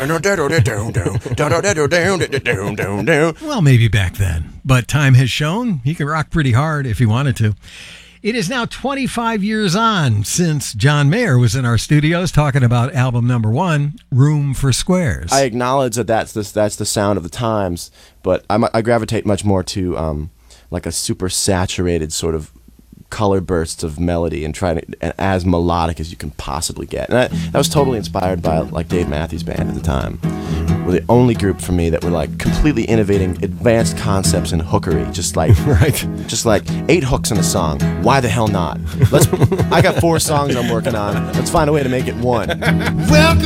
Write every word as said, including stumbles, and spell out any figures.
Well, maybe back then, but time has shown he could rock pretty hard if he wanted to. It is now twenty-five years on since John Mayer was in our studios talking about album number one, Room for Squares. I acknowledge that that's the, that's the sound of the times, but I, I gravitate much more to um, like a super saturated sort of color bursts of melody and trying to and as melodic as you can possibly get. And I, that was totally inspired by like Dave Matthews Band at the time. Were the only group for me that were like completely innovating advanced concepts in hookery, just like right, just like eight hooks in a song. Why the hell not? Let's. I got four songs I'm working on. Let's find a way to make it one. Welcome